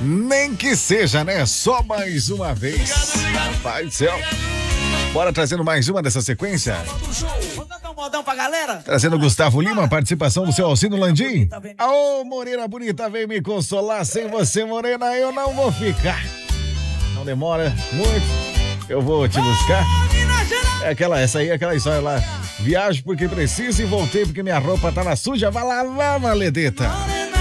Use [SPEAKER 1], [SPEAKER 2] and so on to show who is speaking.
[SPEAKER 1] Nem que seja, né? Só mais uma vez. Pai do céu. Bora trazendo mais uma dessa sequência.
[SPEAKER 2] Vamos cantar um modão pra galera?
[SPEAKER 1] Trazendo Gustavo Lima, participação do seu Alcino Landim. Ô, Morena bonita, vem me consolar. Sem você, Morena, eu não vou ficar. Não demora muito. Eu vou te buscar. Essa aí é aquela história lá. Viajo porque preciso e voltei porque minha roupa tava suja. Vai lavar, maledeta.